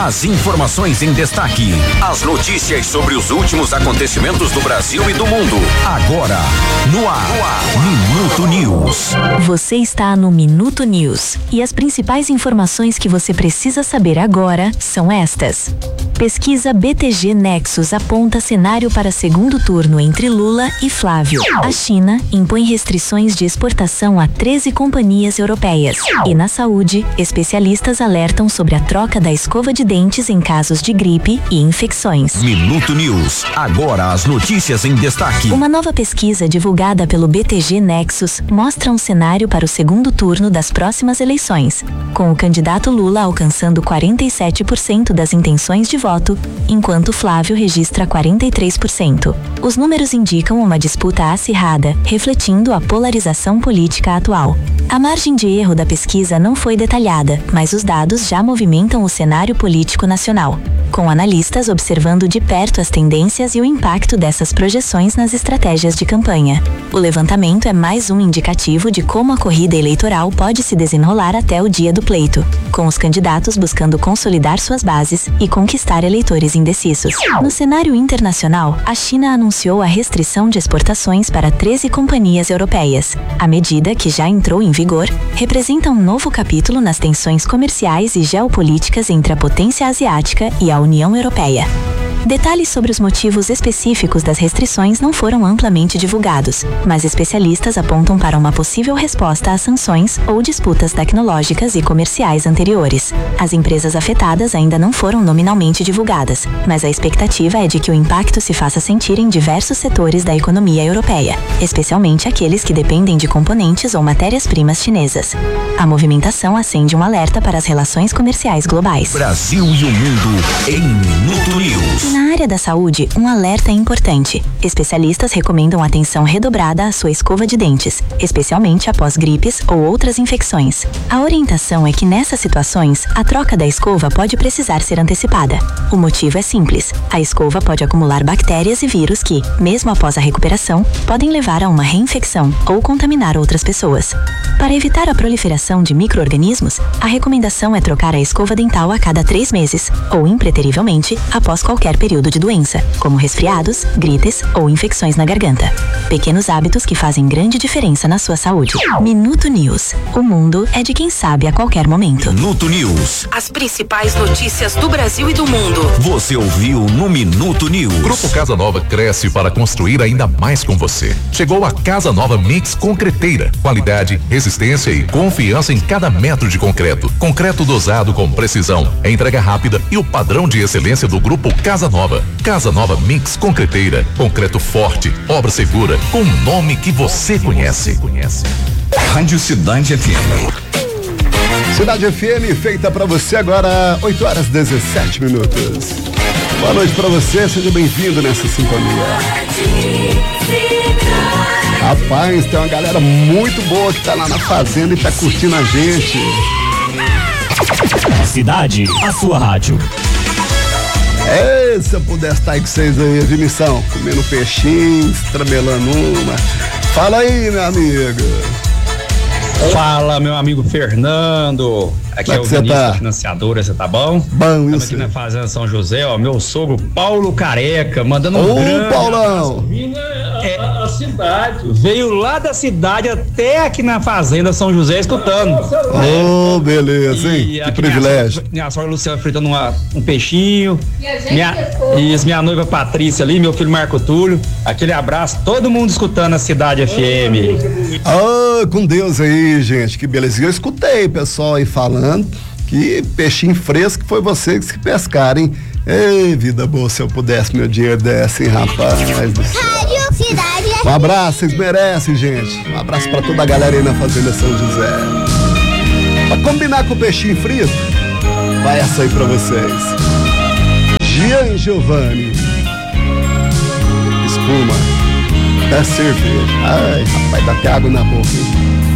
As informações em destaque, as notícias sobre os últimos acontecimentos do Brasil e do mundo. Agora, no ar, Minuto News. Você está no Minuto News e as principais informações que você precisa saber agora são estas. Pesquisa BTG Nexus aponta cenário para segundo turno entre Lula e Flávio. A China impõe restrições de exportação a 13 companhias europeias. E na saúde, especialistas alertam sobre a troca da escova de dentes em casos de gripe e infecções. Minuto News. Agora as notícias em destaque. Uma nova pesquisa divulgada pelo BTG Nexus mostra um cenário para o segundo turno das próximas eleições, com o candidato Lula alcançando 47% das intenções de voto, enquanto Flávio registra 43%. Os números indicam uma disputa acirrada, refletindo a polarização política atual. A margem de erro da pesquisa não foi detalhada, mas os dados já movimentam o cenário político nacional, com analistas observando de perto as tendências e o impacto dessas projeções nas estratégias de campanha. O levantamento é mais um indicativo de como a corrida eleitoral pode se desenrolar até o dia do pleito, com os candidatos buscando consolidar suas bases e conquistar eleitores indecisos. No cenário internacional, a China anunciou a restrição de exportações para 13 companhias europeias. A medida, que já entrou em vigor, representa um novo capítulo nas tensões comerciais e geopolíticas entre a potência asiática e a União Europeia. Detalhes sobre os motivos específicos das restrições não foram amplamente divulgados, mas especialistas apontam para uma possível resposta a sanções ou disputas tecnológicas e comerciais anteriores. As empresas afetadas ainda não foram nominalmente divulgadas, mas a expectativa é de que o impacto se faça sentir em diversos setores da economia europeia, especialmente aqueles que dependem de componentes ou matérias-primas chinesas. A movimentação acende um alerta para as relações comerciais globais. Brasil e o mundo em Minuto News. Na área da saúde, um alerta é importante. Especialistas recomendam atenção redobrada à sua escova de dentes, especialmente após gripes ou outras infecções. A orientação é que nessas situações, a troca da escova pode precisar ser antecipada. O motivo é simples. A escova pode acumular bactérias e vírus que, mesmo após a recuperação, podem levar a uma reinfecção ou contaminar outras pessoas. Para evitar a proliferação de micro-organismos, a recomendação é trocar a escova dental a cada 3 meses, ou impreterivelmente, após qualquer período de doença, como resfriados, gripes ou infecções na garganta. Pequenos hábitos que fazem grande diferença na sua saúde. Minuto News. O mundo é de quem sabe a qualquer momento. Minuto News. As principais notícias do Brasil e do mundo. Você ouviu no Minuto News. Grupo Casa Nova cresce para construir ainda mais com você. Chegou a Casa Nova Mix Concreteira. Qualidade, resistência e confiança em cada metro de concreto. Concreto dosado com precisão, entrega rápida e o padrão de excelência do Grupo Casa Nova. Casa Nova Mix Concreteira. Concreto forte, obra segura, com o nome que você conhece. Rádio Cidade FM. Cidade FM, feita pra você agora, 8h17. Boa noite pra você, seja bem-vindo nessa sintonia. Rapaz, tem uma galera muito boa que tá lá na fazenda e tá curtindo a gente. Cidade, a sua rádio. Se eu pudesse estar aí com vocês aí, Vinição, comendo peixinho, estrabelando uma. Fala aí, meu amigo. Fala, meu amigo Fernando. Aqui é o Vinícius da Financiadora, você tá bom? Bom, estamos aqui na Fazenda São José, ó, meu sogro Paulo Careca, mandando um grande Paulão. A cidade. Veio lá da cidade até aqui na Fazenda São José escutando. Beleza, hein? Que privilégio. Minha sogra Luciana fritando um peixinho. Minha noiva Patrícia ali, meu filho Marco Túlio. Aquele abraço, todo mundo escutando a Cidade FM. Com Deus aí, gente, que beleza. Eu escutei pessoal aí falando que peixinho fresco foi vocês que pescaram, hein? Ei, vida boa, se eu pudesse, meu dinheiro desse, hein, rapaz do céu. Um abraço, vocês merecem, gente. Um abraço pra toda a galera aí na Fazenda São José. Pra combinar com o peixinho frito, vai essa aí pra vocês. Gian Giovanni. Espuma. Até cerveja. Ai, rapaz, dá até água na boca, hein?